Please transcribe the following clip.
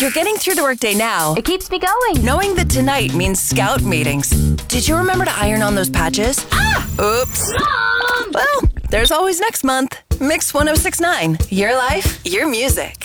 you're getting through the workday now, It keeps me going. knowing that tonight means scout meetings. Did you remember to iron on those patches? Oops. Mom! Well, there's always next month. Mix 1069. Your life, your music.